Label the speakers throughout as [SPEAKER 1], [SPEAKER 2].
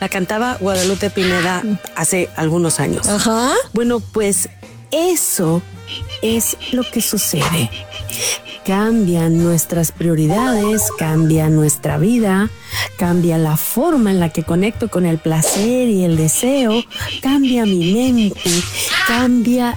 [SPEAKER 1] La cantaba Guadalupe Pineda hace algunos años.
[SPEAKER 2] Ajá.
[SPEAKER 1] Bueno, pues eso es lo que sucede. Cambian nuestras prioridades, cambia nuestra vida, cambia la forma en la que conecto con el placer y el deseo, cambia mi mente, cambia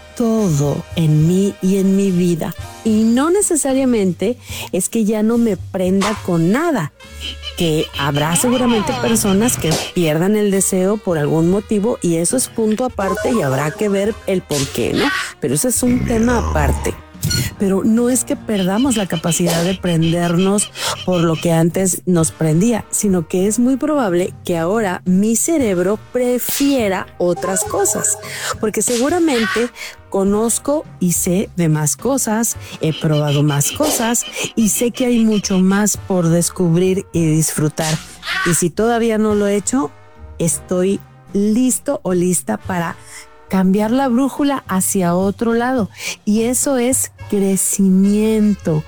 [SPEAKER 1] todo en mí y en mi vida. Y no necesariamente es que ya no me prenda con nada, que habrá seguramente personas que pierdan el deseo por algún motivo y eso es punto aparte y habrá que ver el por qué, ¿no? Pero ese es un tema aparte. Pero no es que perdamos la capacidad de prendernos por lo que antes nos prendía, sino que es muy probable que ahora mi cerebro prefiera otras cosas, porque seguramente conozco y sé de más cosas, he probado más cosas y sé que hay mucho más por descubrir y disfrutar. Y si todavía no lo he hecho, estoy listo o lista para cambiar la brújula hacia otro lado. Y eso es crecimiento,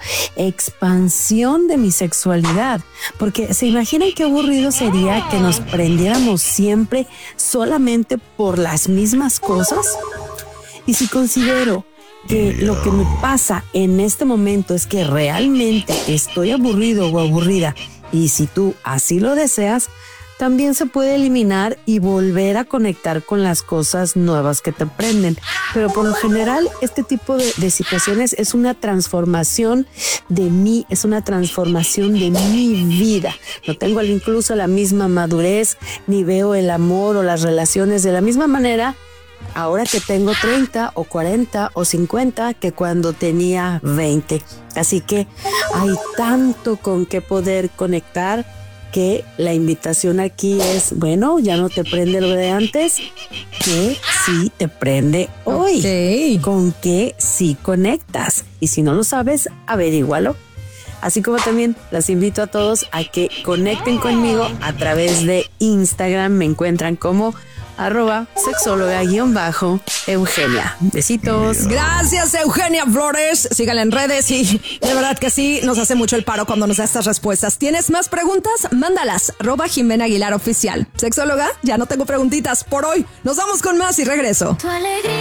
[SPEAKER 1] expansión de mi sexualidad. Porque ¿se imaginan qué aburrido sería que nos prendiéramos siempre solamente por las mismas cosas? Y si considero que lo que me pasa en este momento es que realmente estoy aburrido o aburrida, y si tú así lo deseas, también se puede eliminar y volver a conectar con las cosas nuevas que te prenden. Pero por lo general, este tipo de situaciones es una transformación de mí, es una transformación de mi vida. No tengo incluso la misma madurez, ni veo el amor o las relaciones de la misma manera ahora que tengo 30 o 40 o 50 que cuando tenía 20. Así que hay tanto con qué poder conectar que la invitación aquí es, bueno, ya no te prende lo de antes, que sí te prende hoy.
[SPEAKER 2] Okay.
[SPEAKER 1] Con que sí conectas. Y si no lo sabes, averígualo. Así como también las invito a todos a que conecten conmigo a través de Instagram. Me encuentran como @sexóloga_Eugenia. Besitos.
[SPEAKER 2] Gracias, Eugenia Flores. Síganla en redes y de verdad que sí, nos hace mucho el paro cuando nos da estas respuestas. ¿Tienes más preguntas? Mándalas. @Jimena Aguilar Oficial. Sexóloga, ya no tengo preguntitas por hoy. Nos vamos con más y regreso.